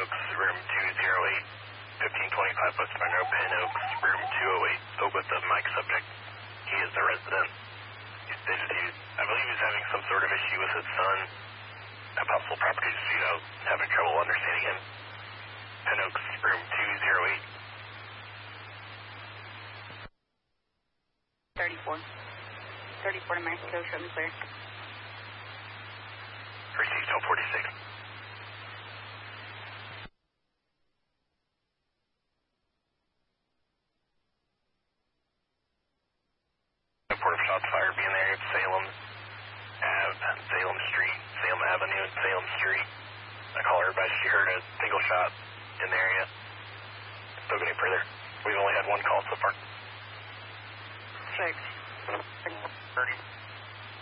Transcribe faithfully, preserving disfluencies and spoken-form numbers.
Oaks, room two oh eight, fifteen twenty-five West Monroe, Pin Oaks, room two oh eight. Spoke with the mic subject. He is the resident. He stated he, I believe he's having some sort of issue with his son at possible property dispute. I was having trouble understanding him. Pin Oaks, room two oh eight. thirty-four. thirty-four to Mexico, show me clear. Received twelve forty-six. Report of shots fired being there at Salem Ave, Salem Street, Salem Avenue, and Salem Street. I call everybody, she heard a single shot in the area. Don't go any further. We've only had one call so far. Six. thirty.